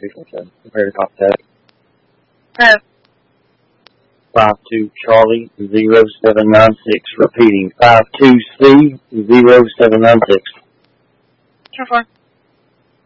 5247. Prepare to contact. 52 Charlie 0796. Repeating 52C 0796. 2-4.